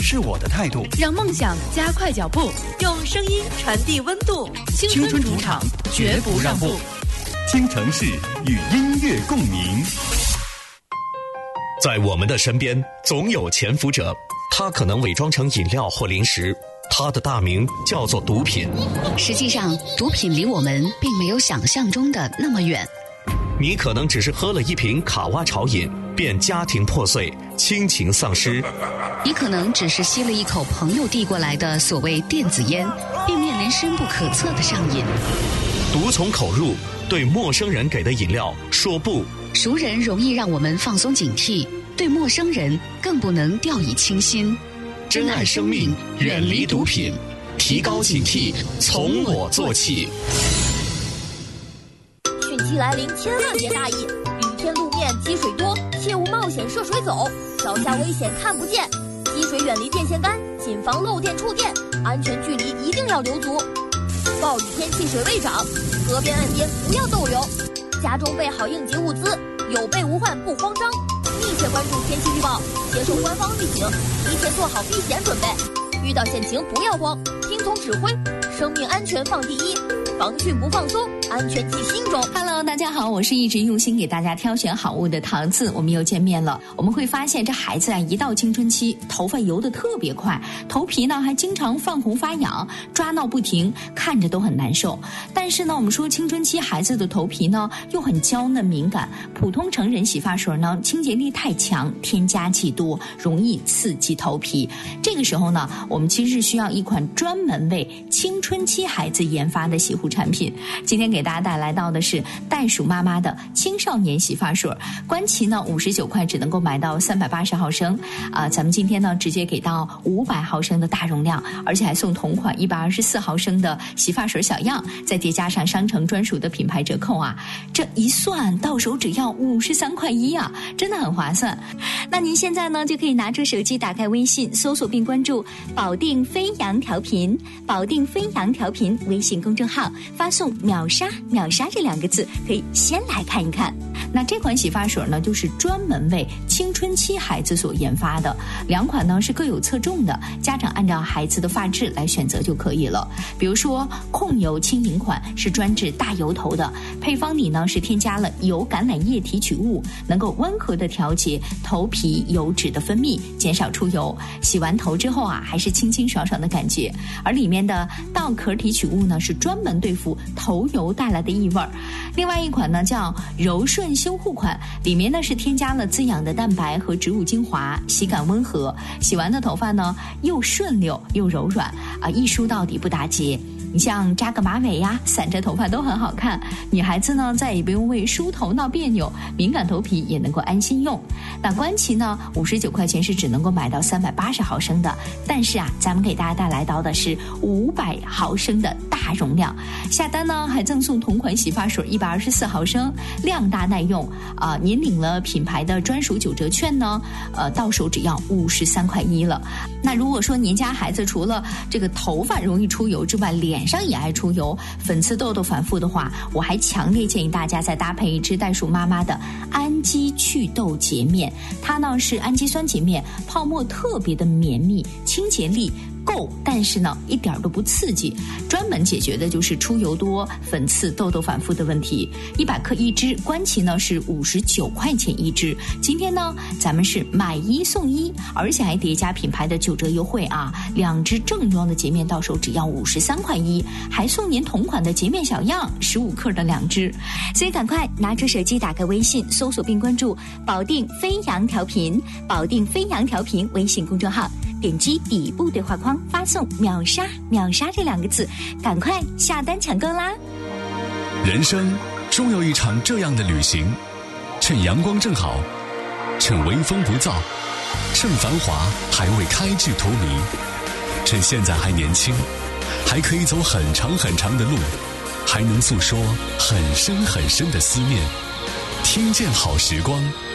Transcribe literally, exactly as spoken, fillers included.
是我的态度， 让梦想加快脚步， 用声音传递温度。 青春主场，绝不让步。 听城市与音乐共鸣。 在我们的身边，总有潜伏者，他可能伪装成饮料或零食，他的大名叫做毒品。 实际上，毒品离我们并没有想象中的那么远。 你可能只是喝了一瓶卡哇潮饮，便家庭破碎，亲情丧失。 你可能只是吸了一口朋友递过来的所谓电子烟，并面临深不可测的上瘾。 毒从口入，对陌生人给的饮料说不。 熟人容易让我们放松警惕，对陌生人更不能掉以轻心。 珍爱生命，远离毒品，提高警惕，从我做起。 汛期来临，千万别大意。雨天路面积水多，切勿冒险涉水走。脚下危险看不见，积水远离电线杆，谨防漏电触电。安全距离一定要留足。暴雨天气水位涨，河边岸边不要逗留。家中备好应急物资，有备无患不慌张。密切关注天气预报，接受官方预警，提前做好避险准备。遇到险情不要慌，听从指挥，生命安全放第一。防汛不放松，安全记心中。 Hello， 大家好，我是一直用心给大家挑选好物的桃子，我们又见面了。我们会发现这孩子啊，一到青春期，头发油得特别快，头皮呢还经常泛红发痒，抓挠不停，看着都很难受。但是呢，我们说青春期孩子的头皮呢又很娇嫩敏感，普通成人洗发水呢清洁力太强，添加剂多，容易刺激头皮。这个时候呢，我们其实是需要一款专门为青春期孩子研发的洗护产品。今天给大家带来到的是袋鼠妈妈的青少年洗发水，官旗呢五十九块只能够买到三百八十毫升啊、呃，咱们今天呢直接给到五百毫升的大容量，而且还送同款一百二十四毫升的洗发水小样，再叠加上商城专属的品牌折扣啊，这一算到手只要五十三块一啊，真的很划算。那您现在呢就可以拿出手机，打开微信，搜索并关注保定飞扬调频，保定飞扬调频微信公众号，发送秒杀秒杀这两个字，可以先来看一看。那这款洗发水呢，就是专门为青春期孩子所研发的，两款呢是各有侧重的，家长按照孩子的发质来选择就可以了。比如说控油轻盈款是专治大油头的，配方里呢是添加了油橄榄叶提取物，能够温和的调节头皮油脂的分泌，减少出油，洗完头之后啊还是清清爽爽的感觉。而里面的稻壳提取物呢是专门对付头油带来的异味。另外一款呢叫柔顺修护款，里面呢是添加了滋养的蛋白和植物精华，洗感温和，洗完的头发呢又顺溜又柔软啊，一梳到底不打结。你像扎个马尾呀，散着头发都很好看。女孩子呢再也不用为梳头闹别扭，敏感头皮也能够安心用。那官旗呢五十九块钱是只能够买到三百八十毫升的，但是啊咱们给大家带来到的是五百毫升的大容量，下单呢还赠送同款洗发水一百二十四毫升，量大耐用啊、呃！您领了品牌的专属九折券呢，呃，到手只要五十三块一了。那如果说您家孩子除了这个头发容易出油之外，脸上也爱出油，粉刺痘痘反复的话，我还强烈建议大家再搭配一支袋鼠妈妈的氨基祛痘洁面，它呢是氨基酸洁面，泡沫特别的绵密，清洁力够，但是呢一点都不刺激，专门解决的就是出油多、粉刺、痘痘反复的问题。一百克一支，官旗呢是五十九块钱一支。今天呢咱们是买一送一，而且还叠加品牌的九折优惠啊！两支正装的洁面到手只要五十三块一，还送您同款的洁面小样，十五克的两支。所以赶快拿出手机，打开微信，搜索并关注保定飞扬调频，保定飞扬调频微信公众号，点击底部对话框，发送秒杀秒杀这两个字，赶快下单抢购啦！ 人生终有一场这样的旅行，趁阳光正好，趁微风不燥，趁繁华还未开至荼蘼，趁现在还年轻，还可以走很长很长的路，还能诉说很深很深的思念。听见好时光，